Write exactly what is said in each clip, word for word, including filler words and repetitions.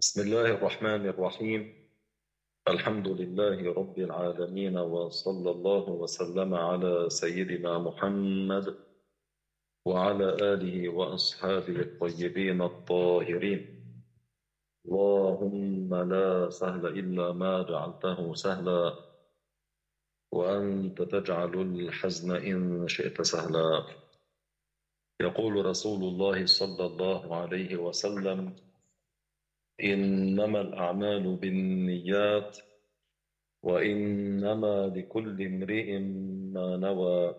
بسم الله الرحمن الرحيم. الحمد لله رب العالمين، وصلى الله وسلم على سيدنا محمد وعلى آله وأصحابه الطيبين الطاهرين. اللهم لا سهل إلا ما جعلته سهلا، وأنت تجعل الحزن إن شئت سهلا. يقول رسول الله صلى الله عليه وسلم: إنما الأعمال بالنيات وإنما لكل امرئ ما نوى.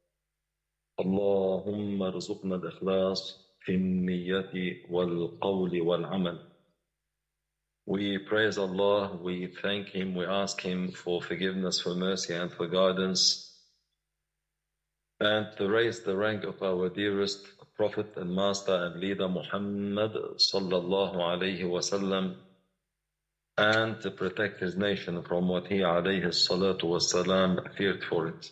اللهم ارزقنا الإخلاص في النية والقول والعمل. We praise Allah, we thank Him, we ask Him for forgiveness, for mercy and for guidance, and to raise the rank of our dearest Prophet and Master and Leader Muhammad sallallahu alayhi wasallam, and to protect his nation from what he alayhi salatu wasalam feared for it.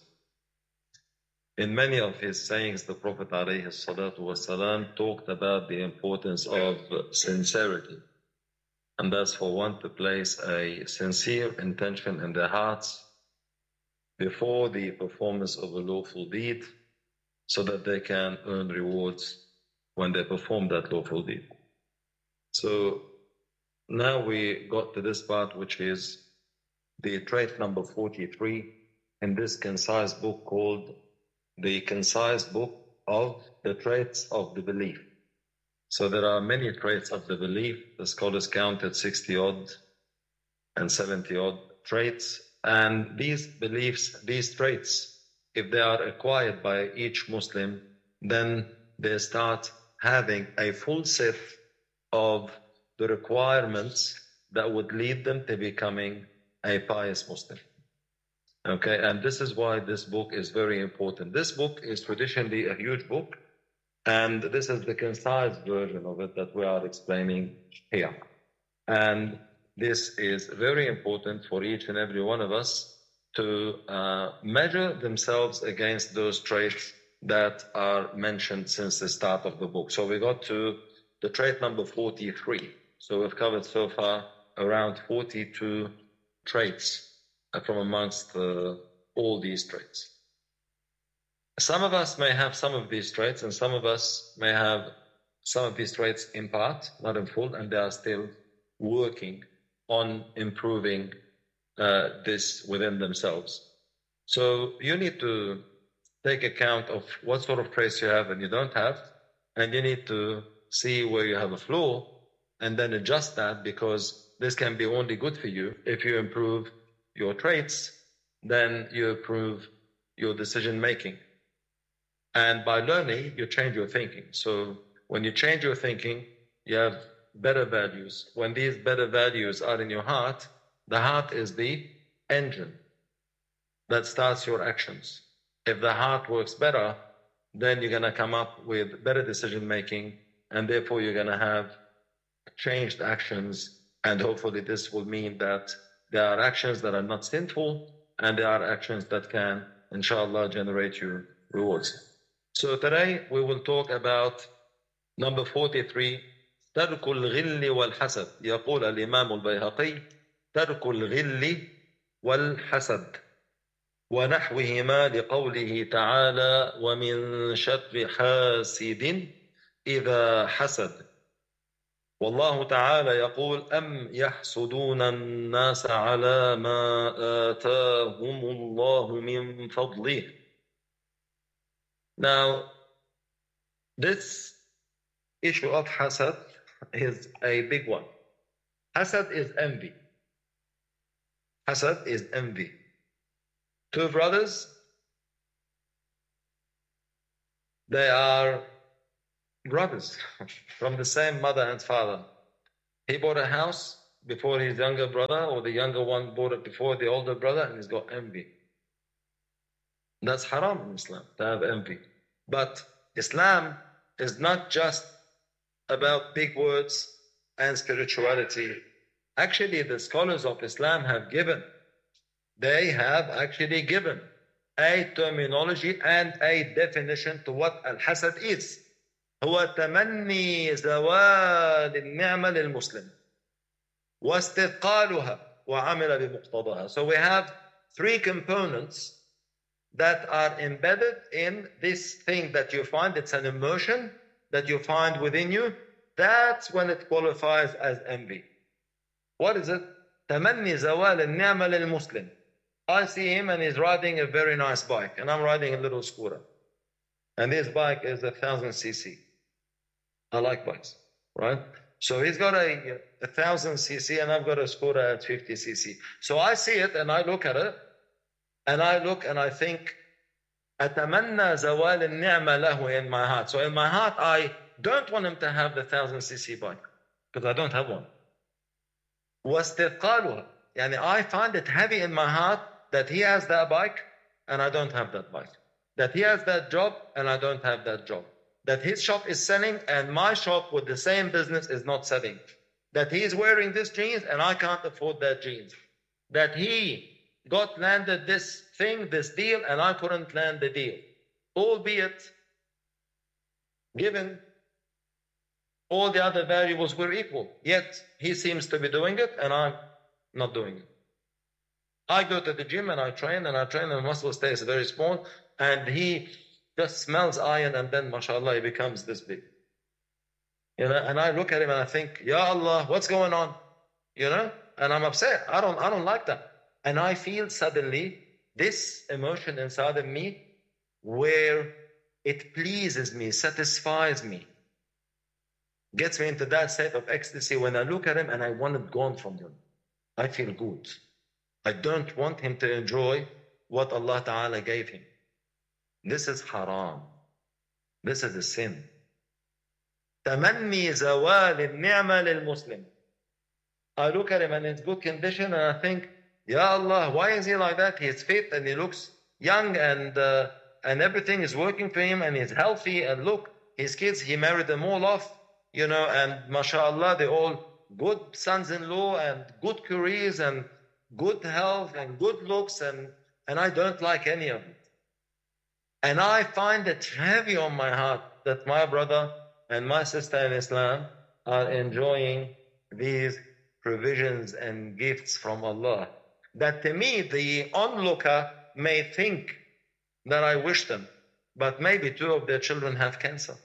In many of his sayings, the Prophet alayhi salatu wasalam talked about the importance of sincerity, and that's for one to place a sincere intention in their hearts before the performance of a lawful deed, so that they can earn rewards when they perform that lawful deed. So now we got to this part, which is the trait number forty-three in this concise book called The Concise Book of the Traits of the Belief. So there are many traits of the belief. The scholars counted sixty odd and seventy odd traits. And these beliefs, these traits, if they are acquired by each Muslim, then they start having a full set of the requirements that would lead them to becoming a pious Muslim. Okay, and this is why this book is very important. This book is traditionally a huge book, and this is the concise version of it that we are explaining here. And this is very important for each and every one of us to uh, measure themselves against those traits that are mentioned since the start of the book. So we got to the trait number forty-three. So we've covered so far around forty-two traits from amongst uh, all these traits. Some of us may have some of these traits, and some of us may have some of these traits in part, not in full, and they are still working on improving uh, this within themselves. So you need to take account of what sort of traits you have and you don't have, and you need to see where you have a flaw and then adjust that, because this can be only good for you if you improve your traits, then you improve your decision making. And by learning, you change your thinking. So when you change your thinking, you have better values. When these better values are in your heart, the heart is the engine that starts your actions. If the heart works better, then you're going to come up with better decision making, and therefore you're going to have changed actions. And hopefully this will mean that there are actions that are not sinful, and there are actions that can, inshallah, generate you rewards. So today we will talk about number forty-three, ترك الغل والحسد. يقول الإمام البيهقي: ترك الغل والحسد ونحوهما لقوله تعالى: ومن شر حاسد إذا حسد. والله تعالى يقول: أم يحسدون الناس على ما آتاهم الله من فضله. Now, this issue of hasad is a big one. Hasad is envy. Hasad is envy. Two brothers, they are brothers from the same mother and father. He bought a house before his younger brother, or the younger one bought it before the older brother, and he's got envy. That's haram in Islam, to have envy. But Islam is not just about big words and spirituality. Actually, the scholars of Islam have given, they have actually given a terminology and a definition to what al-hasad is. هو تمني زوال النعمة للمسلم. واستثقالها وعمل بمقتضاها. So we have three components that are embedded in this thing that you find. It's an emotion that you find within you. That's when it qualifies as envy. What is it? تمني زوال النعمة للمسلم. I see him and he's riding a very nice bike and I'm riding a little scooter. And this bike is a thousand cc. I like bikes, right? So he's got a, a thousand cc and I've got a scooter at fifty cc. So I see it and I look at it and I look and I think, أتمنى زوال النعمة له in my heart. So in my heart, I don't want him to have the thousand cc bike because I don't have one. واستثقالها. Yani I find it heavy in my heart that he has that bike and I don't have that bike. That he has that job and I don't have that job. That his shop is selling and my shop with the same business is not selling. That he is wearing this jeans and I can't afford that jeans. That he got landed this thing, this deal, and I couldn't land the deal. Albeit, given all the other variables were equal. Yet, he seems to be doing it and I'm not doing it. I go to the gym and I train and I train and the muscle stays very small and he just smells iron and then, mashallah, he becomes this big. You know, and I look at him and I think, Ya Allah, what's going on? You know, and I'm upset. I don't, I don't like that. And I feel suddenly this emotion inside of me where it pleases me, satisfies me, gets me into that state of ecstasy when I look at him and I want it gone from him. I feel good. I don't want him to enjoy what Allah Ta'ala gave him. This is haram. This is a sin. تمني زوال النعمة للمسلم. I look at him and in good condition and I think, Ya Allah, why is he like that? He's fit and he looks young and uh, and everything is working for him and he's healthy and look, his kids, he married them all off, you know, and mashallah, they're all good sons-in-law and good careers and good health and good looks and, and I don't like any of it. And I find it heavy on my heart that my brother and my sister in Islam are enjoying these provisions and gifts from Allah. That to me, the onlooker may think that I wish them, but maybe two of their children have cancer.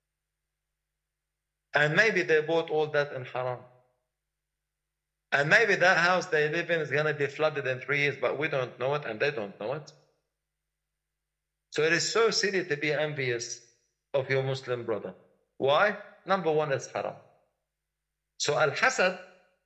And maybe they bought all that in haram. And maybe that house they live in is going to be flooded in three years, but we don't know it and they don't know it. So it is so silly to be envious of your Muslim brother. Why? Number one, it's haram. So al-hasad,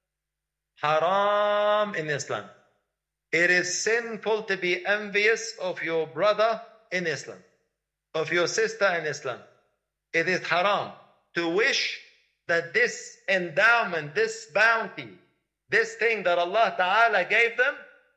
haram in Islam. It is sinful to be envious of your brother in Islam, of your sister in Islam. It is haram to wish that this endowment, this bounty, this thing that Allah Ta'ala gave them,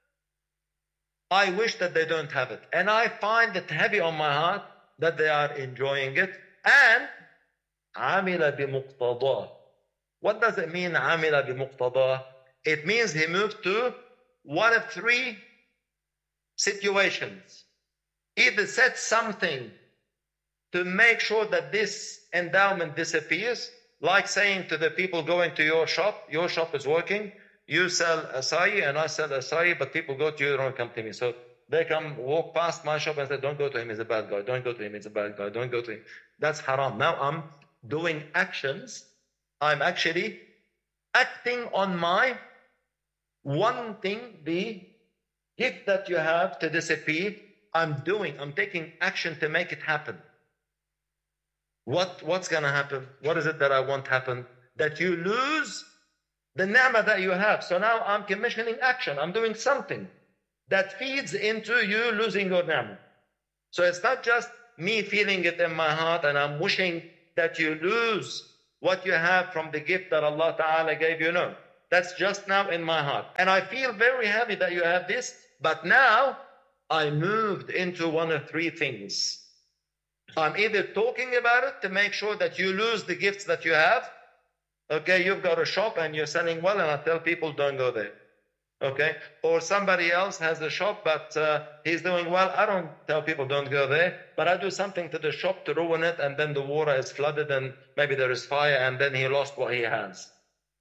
I wish that they don't have it. And I find it heavy on my heart that they are enjoying it. And عَمِلَ بِمُقْتَضَاهِ. What does it mean, عَمِلَ بِمُقْتَضَاهِ? It means he moved to one of three situations. Either said something to make sure that this endowment disappears, like saying to the people going to your shop, your shop is working, you sell acai and I sell acai, but people go to you, they don't come to me. So they come, walk past my shop and say, don't go to him, he's a bad guy. Don't go to him, he's a bad guy. Don't go to him. That's haram. Now I'm doing actions. I'm actually acting on my wanting the gift that you have to disappear. I'm doing, I'm taking action to make it happen. What, what's going to happen? What is it that I want to happen? That you lose the ni'mah that you have. So now I'm commissioning action. I'm doing something that feeds into you losing your ni'mah. So it's not just me feeling it in my heart and I'm wishing that you lose what you have from the gift that Allah Ta'ala gave you. No, that's just now in my heart. And I feel very happy that you have this, but now I moved into one of three things. I'm either talking about it to make sure that you lose the gifts that you have. Okay, you've got a shop and you're selling well, and I tell people don't go there. Okay, or somebody else has a shop, but uh, he's doing well. I don't tell people don't go there, but I do something to the shop to ruin it, and then the water is flooded, and maybe there is fire, and then he lost what he has.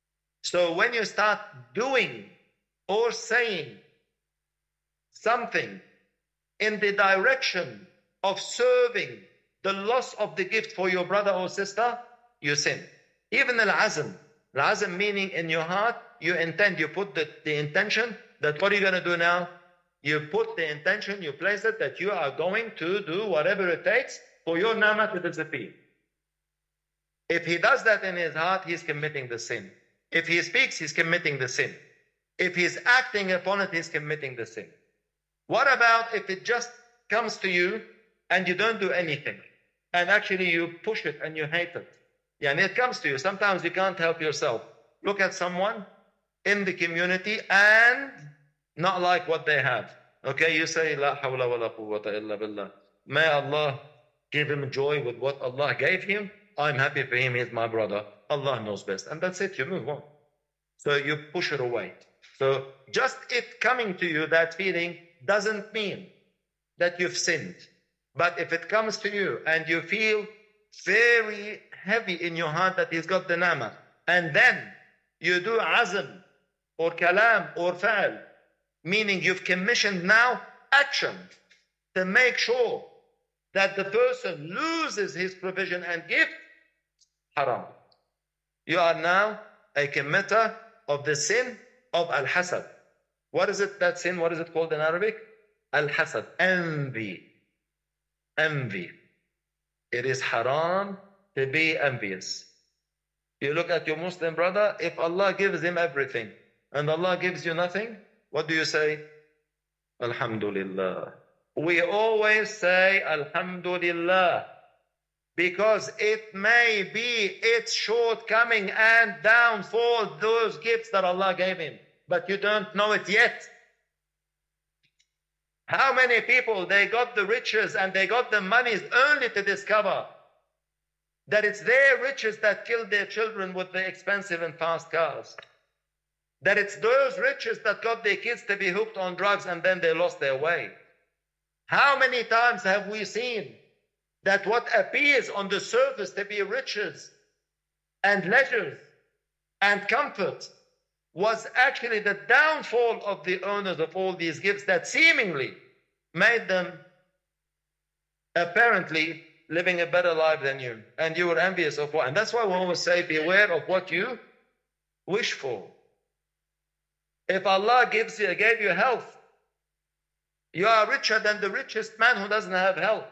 So when you start doing or saying something in the direction of serving the loss of the gift for your brother or sister, you sin. Even al-azm, al-azm meaning in your heart, you intend, you put the, the intention that what are you going to do now? You put the intention, you place it that you are going to do whatever it takes for your nama to disappear. If he does that in his heart, he's committing the sin. If he speaks, he's committing the sin. If he's acting upon it, he's committing the sin. What about if it just comes to you and you don't do anything? And actually you push it and you hate it. Yeah, and it comes to you. Sometimes you can't help yourself. Look at someone in the community and not like what they have. Okay, you say, La hawla wa la quwwata illa billah. May Allah give him joy with what Allah gave him. I'm happy for him, he's my brother. Allah knows best. And that's it, you move on. So you push it away. So just it coming to you, that feeling, doesn't mean that you've sinned. But if it comes to you and you feel very heavy in your heart that he's got the nama, and then you do azm or kalam or fa'al, meaning you've commissioned now action to make sure that the person loses his provision and gift, haram. You are now a committer of the sin of al-hasad. What is it, that sin? What is it called in Arabic? Al-hasad, envy. Envy. It is haram to be envious. You look at your Muslim brother, if Allah gives him everything and Allah gives you nothing, what do you say? Alhamdulillah. We always say Alhamdulillah because it may be its shortcoming and downfall, those gifts that Allah gave him, but you don't know it yet. How many people, they got the riches and they got the monies only to discover that it's their riches that killed their children with the expensive and fast cars. That it's those riches that got their kids to be hooked on drugs and then they lost their way. How many times have we seen that what appears on the surface to be riches and leisures and comfort was actually the downfall of the owners of all these gifts that seemingly made them apparently living a better life than you. And you were envious of what? And that's why we always say, beware of what you wish for. If Allah gives you, gave you health, you are richer than the richest man who doesn't have health.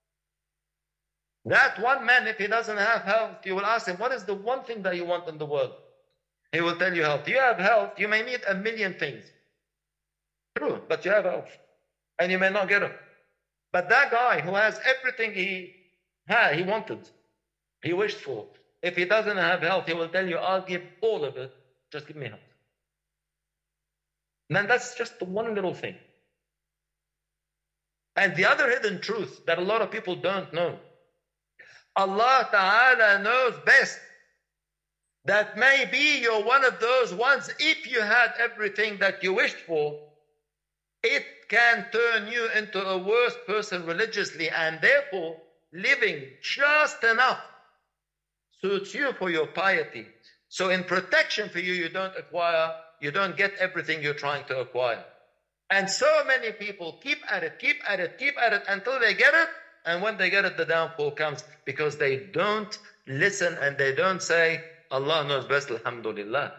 That one man, if he doesn't have health, you will ask him, what is the one thing that you want in the world? He will tell you health. You have health, you may need a million things. True, but you have health. And you may not get it. But that guy who has everything he had, he wanted, he wished for, if he doesn't have health, he will tell you, I'll give all of it, just give me health. And then that's just the one little thing. And the other hidden truth that a lot of people don't know, Allah Ta'ala knows best that maybe you're one of those ones, if you had everything that you wished for, it can turn you into a worse person religiously, and therefore living just enough suits you for your piety. So in protection for you, you don't acquire, you don't get everything you're trying to acquire. And so many people keep at it, keep at it, keep at it until they get it. And when they get it, the downfall comes because they don't listen and they don't say, Allah knows best, alhamdulillah.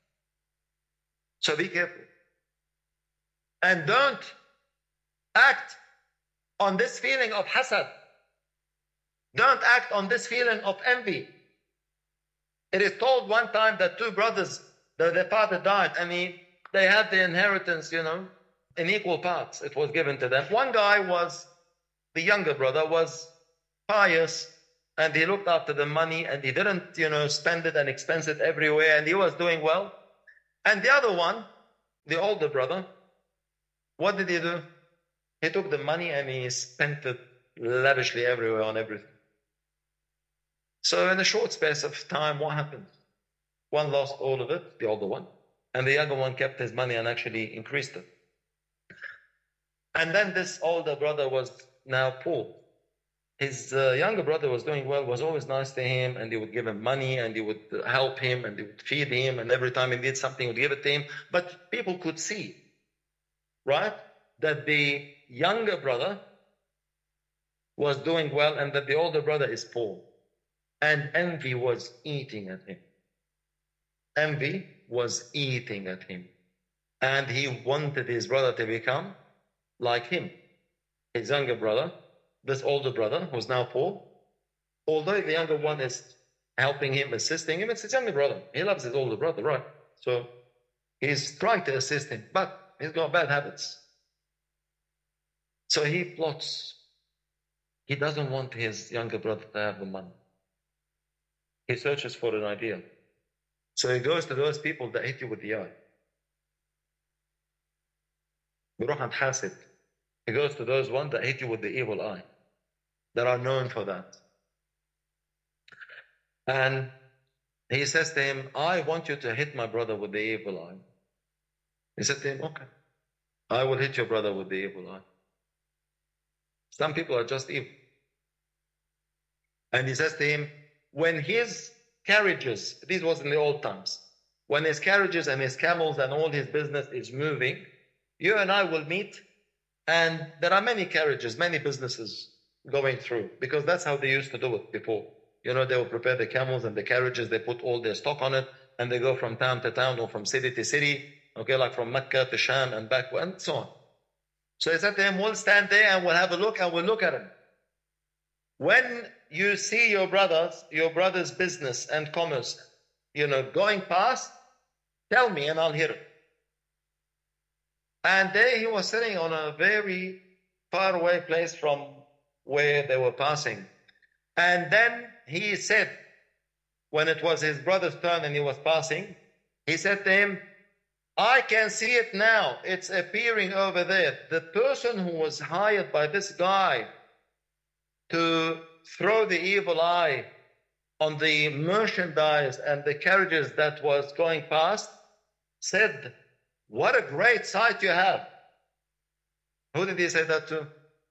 So be careful. And don't act on this feeling of hasad. Don't act on this feeling of envy. It is told one time that two brothers, the, the father died, and he, they had the inheritance, you know, in equal parts. It was given to them. One guy was, the younger brother was pious, and he looked after the money, and he didn't, you know, spend it and expense it everywhere, and he was doing well. And the other one, the older brother, what did he do? He took the money and he spent it lavishly everywhere on everything. So in a short space of time, what happened? One lost all of it, the older one, and the younger one kept his money and actually increased it. And then this older brother was now poor. his uh, younger brother was doing well, was always nice to him, and he would give him money, and he would help him, and he would feed him, and every time he needed something, he would give it to him. But people could see, right, that the younger brother was doing well and that the older brother is poor. And envy was eating at him. Envy was eating at him. And he wanted his brother to become like him. His younger brother, this older brother, who's now poor, although the younger one is helping him, assisting him, it's his younger brother. He loves his older brother, right? So he's trying to assist him, but he's got bad habits. So he plots. He doesn't want his younger brother to have the money. He searches for an idea. So he goes to those people that hit you with the eye. بيروح عند حاسد. He goes to those ones that hit you with the evil eye, that are known for that. And he says to him, I want you to hit my brother with the evil eye. He said to him, okay, I will hit your brother with the evil eye. Some people are just evil. And he says to him, when his carriages, this was in the old times, when his carriages and his camels and all his business is moving, you and I will meet, and there are many carriages, many businesses going through, because that's how they used to do it before. You know, they will prepare the camels and the carriages, they put all their stock on it, and they go from town to town or from city to city, okay, like from Mecca to Sham and back, and so on. So he said to him, we'll stand there and we'll have a look and we'll look at him. When you see your brothers, your brother's business and commerce, you know, going past, tell me and I'll hear it. And there he was sitting on a very far away place from where they were passing. And then he said, when it was his brother's turn and he was passing, he said to him, I can see it now. It's appearing over there. The person who was hired by this guy to throw the evil eye on the merchandise and the carriages that was going past said, what a great sight you have. Who did he say that to?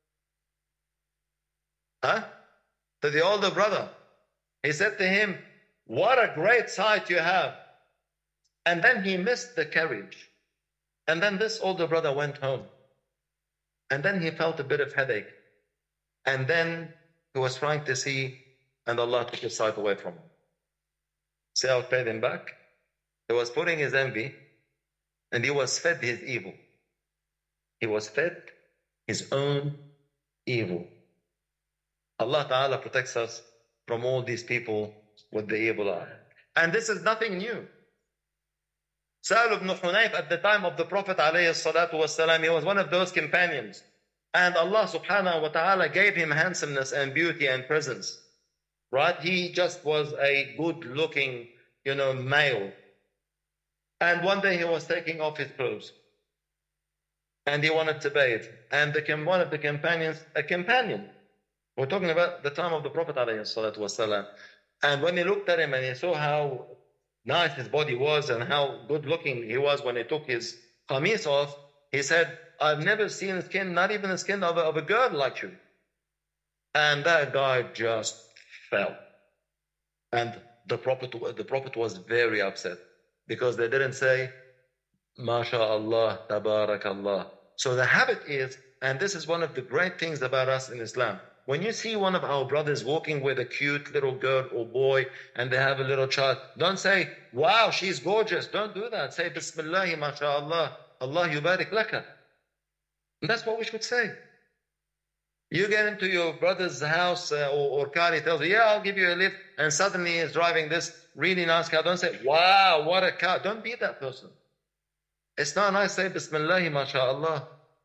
Huh? To the older brother. He said to him, what a great sight you have. And then he missed the carriage. And then this older brother went home. And then he felt a bit of headache. And then he was trying to see, and Allah took his sight away from him. See how it paid him back? He was putting his envy, and he was fed his evil. He was fed his own evil. Allah Ta'ala protects us from all these people with the evil eye. And this is nothing new. Sa'al ibn Hunayf, at the time of the Prophet ﷺ, he was one of those companions. And Allah subhanahu wa ta'ala gave him handsomeness and beauty and presence. Right? He just was a good looking, you know, male. And one day he was taking off his clothes. And he wanted to bathe. And the, one of the companions, a companion, we're talking about the time of the Prophet ﷺ. And when he looked at him and he saw how nice his body was and how good looking he was when he took his qamis off, he said, I've never seen a skin, not even the skin of a, of a girl like you. And that guy just fell. And the Prophet, the Prophet was very upset because they didn't say, MashaAllah, Tabarakallah. So the habit is, and this is one of the great things about us in Islam, when you see one of our brothers walking with a cute little girl or boy and they have a little child, don't say, wow, she's gorgeous. Don't do that. Say, Bismillahi, MashaAllah, Allah yubarik laka. And that's what we should say. You get into your brother's house uh, or, or car, he tells you, yeah, I'll give you a lift, and suddenly he's driving this really nice car. Don't say, wow, what a car. Don't be that person. It's not nice to say, Bismillahi, MashaAllah.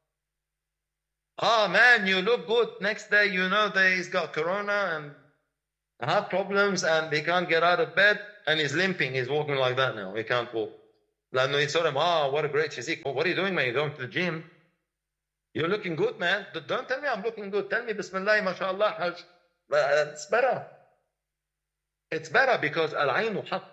Ah, man, you look good. Next day, you know that he's got corona and heart problems and he can't get out of bed and he's limping. He's walking like that now. He can't walk. Like, no, he saw him, ah, what a great physique. Oh, what are you doing, man? You're going to the gym. You're looking good, man. Don't tell me I'm looking good. Tell me, Bismillah, MashaAllah, Hajj. It's better. It's better because al-aynu haqq.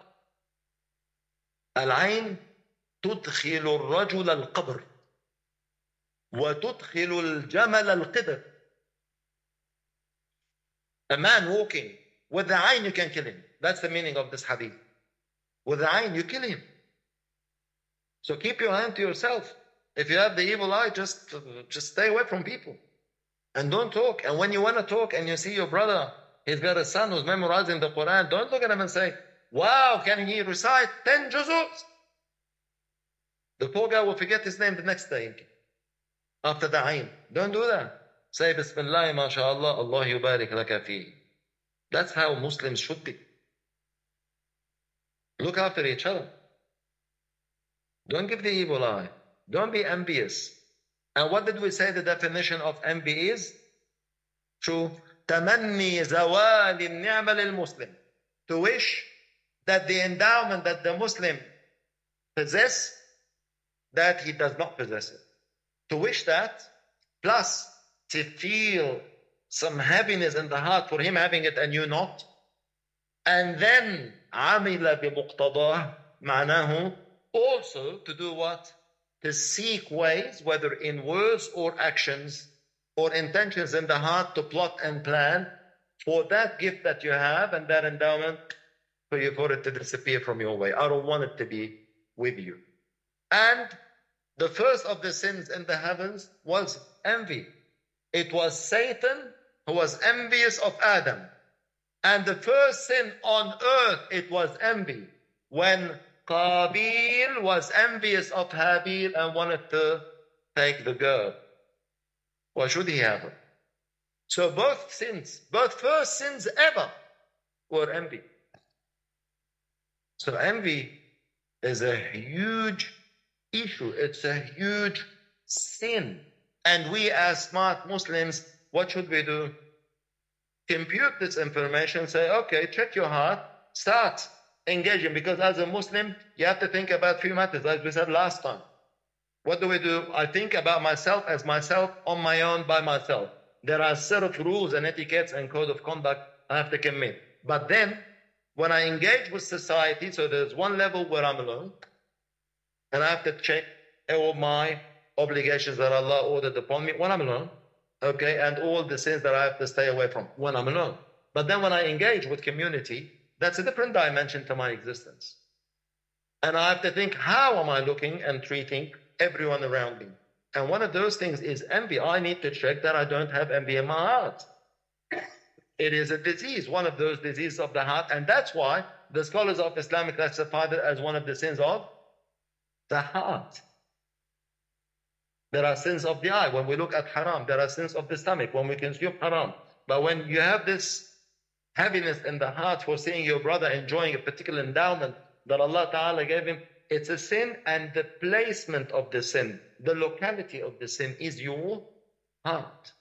Al-ayn tudkhilu al-rajul al-qabr. وَتُدْخِلُ الْجَمَلَ الْقِدْرِ. A man walking with the ayn, you can kill him. That's the meaning of this hadith. With the ayn, you kill him. So keep your hand to yourself. If you have the evil eye, just, just stay away from people. And don't talk. And when you want to talk and you see your brother, he's got a son who's memorizing the Quran, don't look at him and say, wow, can he recite ten juzus? The poor guy will forget his name the next day. After the ayn. Don't do that. Say, Bismillah, mashallah, Allah yubarik laka fi. That's how Muslims should be. Look after each other. Don't give the evil eye. Don't be envious. And what did we say the definition of envy is? True. تمني زوال النعمة للمسلم. To wish that the endowment that the Muslim possess, that he does not possess it. To wish that, plus to feel some heaviness in the heart for him having it and you not. And then عمل بمقتضاه معناه also to do what? To seek ways, whether in words or actions or intentions in the heart, to plot and plan for that gift that you have and that endowment for you for it to disappear from your way. I don't want it to be with you. And the first of the sins in the heavens was envy. It was Satan who was envious of Adam. And the first sin on earth, it was envy. When Qabil was envious of Habil and wanted to take the girl. Why should he have her? So both sins, both first sins ever were envy. So envy is a huge issue. It's a huge sin. And we as smart Muslims, what should we do? Compute this information, say, okay, check your heart, start engaging. Because as a Muslim, you have to think about three matters, as we said last time. What do we do? I think about myself as myself, on my own, by myself. There are a set of rules and etiquettes and code of conduct I have to commit. But then, when I engage with society, so there's one level where I'm alone, and I have to check all my obligations that Allah ordered upon me when I'm alone, okay, and all the sins that I have to stay away from when I'm alone. But then when I engage with community, that's a different dimension to my existence. And I have to think, how am I looking and treating everyone around me? And one of those things is envy. I need to check that I don't have envy in my heart. It is a disease, one of those diseases of the heart. And that's why the scholars of Islam classified it as one of the sins of the heart. There are sins of the eye. When we look at haram, there are sins of the stomach when we consume haram. But when you have this heaviness in the heart for seeing your brother enjoying a particular endowment that Allah Ta'ala gave him, it's a sin, and the placement of the sin, the locality of the sin is your heart.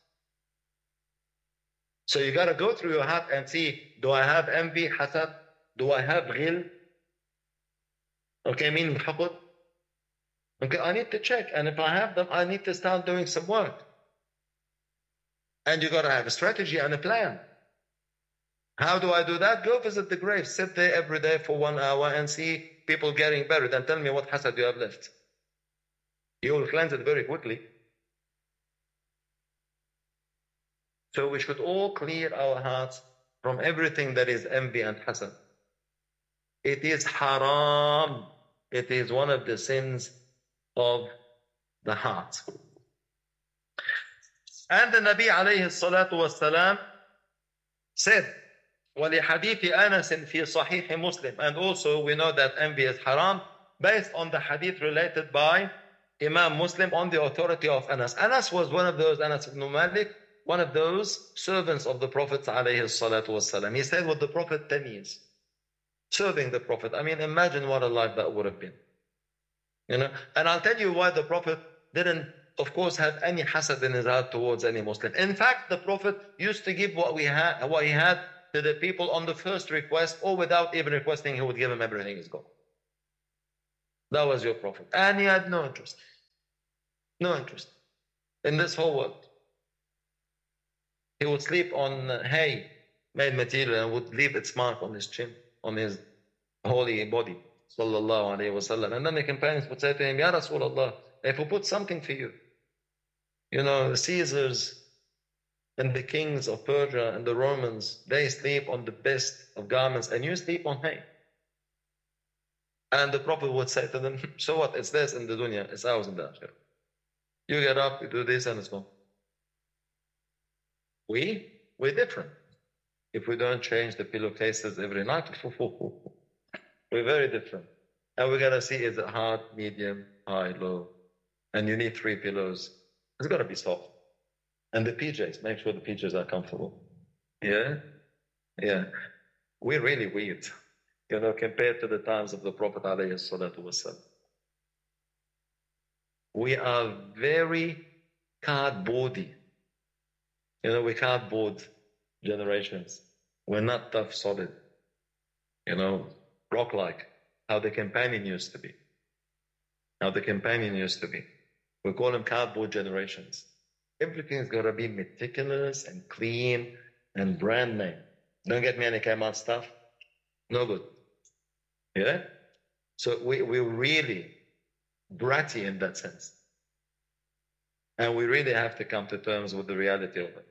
So you got to go through your heart and see, do I have envy, hasad? Do I have ghil? Okay, meaning haqud? Okay, I need to check. And if I have them, I need to start doing some work. And you got to have a strategy and a plan. How do I do that? Go visit the grave. Sit there every day for one hour and see people getting buried. And tell me what hasad you have left. You will cleanse it very quickly. So we should all clear our hearts from everything that is envy and hasad. It is haram. It is one of the sins of the heart. And the Nabi alayhi salatu wasalam said, وَلِحَدِيثِ أَنَسٍ فِي صَحِيحِ Muslim. And also we know that envy is haram based on the hadith related by Imam Muslim on the authority of Anas. Anas was one of those, Anas ibn Malik, one of those servants of the Prophet alayhi salatu wasalam. He stayed with the Prophet ten years, serving the Prophet. I mean, imagine what a life that would have been. You know, and I'll tell you why the Prophet didn't, of course, have any hasad in his heart towards any Muslim. In fact, the Prophet used to give what we had, what he had to the people on the first request, or without even requesting, he would give them everything he's got. That was your Prophet. And he had no interest. No interest in this whole world. He would sleep on hay made material and would leave its mark on his chin, on his holy body. Sallallahu alayhi wa sallam. And then the companions would say to him, Ya Rasulullah, if we put something for you, you know, Caesar's and the kings of Persia and the Romans, they sleep on the best of garments, and you sleep on hay. And the Prophet would say to them, so what? It's this in the dunya, it's ours in the akhirah. You get up, you do this, and it's gone. We, we're different. If we don't change the pillowcases every night, we're very different. And we gotta see, is it hard, medium, high, low? And you need three pillows. It's gotta be soft. And the P Js, make sure the P Js are comfortable. Yeah? Yeah. We're really weird, you know, compared to the times of the Prophet alayhi salatu wasalam. We are very cardboardy. You know, we're cardboard generations. We're not tough, solid. You know, rock-like, how the companion used to be. How the companion used to be. We call them cardboard generations. Everything's got to be meticulous and clean and brand name. Don't get me any Kmart stuff. No good. Yeah? So we, we're really bratty in that sense. And we really have to come to terms with the reality of it.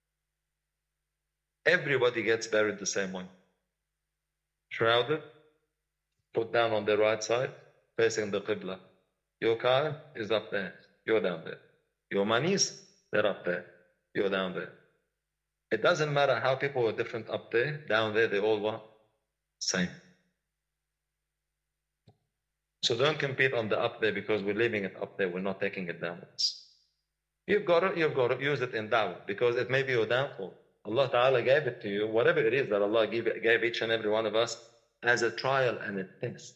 Everybody gets buried the same way. Shrouded, put down on the right side, facing the Qibla. Your car is up there, you're down there. Your monies, they're up there, you're down there. It doesn't matter how people are different up there, down there, they all want same. So don't compete on the up there because we're leaving it up there, we're not taking it downwards. You've got to, you've got to use it in da'wah because it may be your downfall. Allah Ta'ala gave it to you, whatever it is that Allah gave, gave each and every one of us as a trial and a test.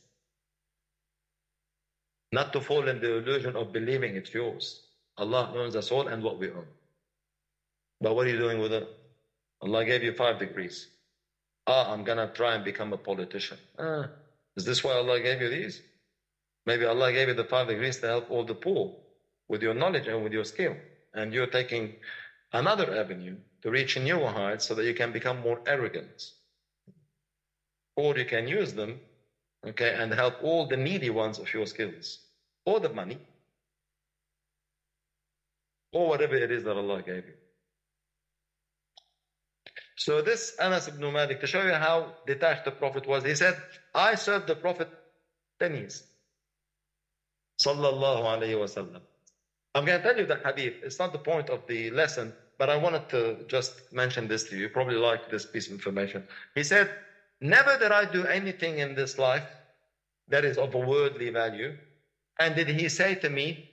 Not to fall in the illusion of believing it's yours. Allah owns us all and what we own. But what are you doing with it? Allah gave you five degrees. Ah, I'm going to try and become a politician. Ah, is this why Allah gave you these? Maybe Allah gave you the five degrees to help all the poor with your knowledge and with your skill. And you're taking another avenue to reach newer heights so that you can become more arrogant. Or you can use them, okay, and help all the needy ones of your skills. Or the money. Or whatever it is that Allah gave you. So this Anas ibn Malik, to show you how detached the Prophet was, he said, I served the Prophet ten years. Sallallahu alayhi wa sallam. I'm going to tell you the hadith. It's not the point of the lesson, but I wanted to just mention this to you. You probably like this piece of information. He said, never did I do anything in this life that is of a worldly value. And did he say to me,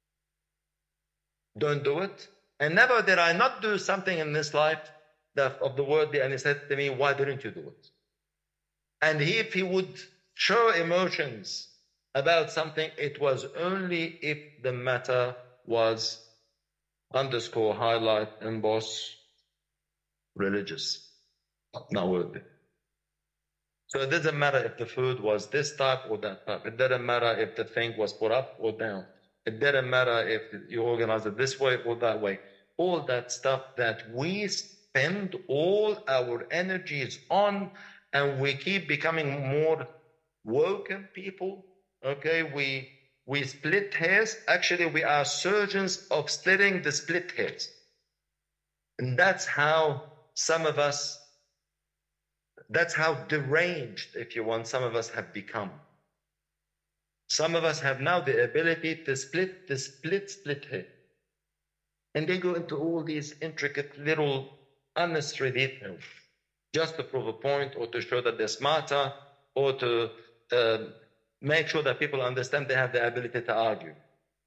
don't do it? And never did I not do something in this life that of the worldly, and he said to me, why didn't you do it? And he, if he would show emotions about something, it was only if the matter was underscore, highlight, emboss, religious, not worldly. So it doesn't matter if the food was this type or that type. It doesn't matter if the thing was put up or down. It doesn't matter if you organize it this way or that way. All that stuff that we spend all our energies on, and we keep becoming more woken people. Okay, we we split hairs. Actually, we are surgeons of splitting the split hairs. And that's how some of us, that's how deranged, if you want, some of us have become. Some of us have now the ability to split the split split hair. And they go into all these intricate little unnecessary details just to prove a point or to show that they're smarter or to uh, make sure that people understand they have the ability to argue.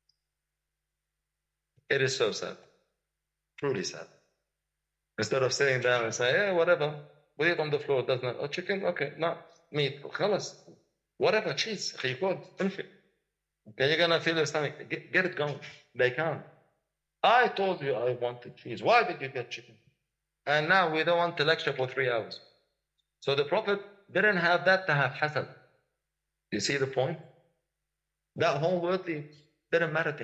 It is so sad. Truly sad. Instead of sitting down and saying, yeah, whatever, we eat on the floor, doesn't it? Oh, chicken? Okay, no, meat, khalas. Whatever, cheese, khiyqud, okay, you're going to feel your stomach. Get, get it going. They can't. I told you I wanted cheese. Why did you get chicken? And now we don't want to lecture for three hours. So the Prophet didn't have that to have hasad. You see the point? That whole worldly didn't matter to him.